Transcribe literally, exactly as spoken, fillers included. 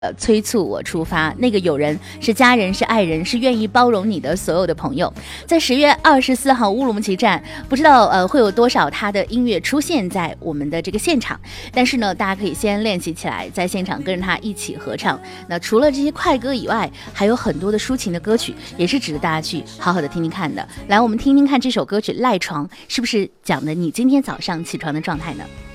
呃，催促我出发，那个友人是家人，是爱人，是愿意包容你的所有的朋友。在十月二十四号乌鲁木齐站，不知道呃会有多少他的音乐出现在我们的这个现场，但是呢，大家可以先练习起来，在现场跟着他一起合唱。那除了这些快歌以外，还有很多的抒情的歌曲，也是值得大家去好好的听听看的。来，我们听听看这首歌曲《赖床》是不是讲的你今天早上起床的状态呢？